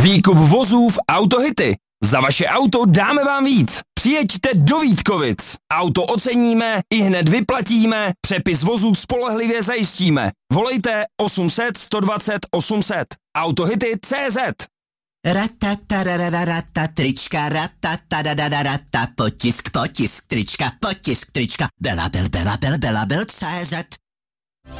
Výkup vozů v Autohity. Za vaše auto dáme vám víc. Přijeďte do Vítkovic. Auto oceníme, ihned vyplatíme, přepis vozů spolehlivě zajistíme. Volejte 800 120 800. Autohity.cz. Ratatarararata, trička, ratatarararata, potisk, trička, Bela Bel, CZ.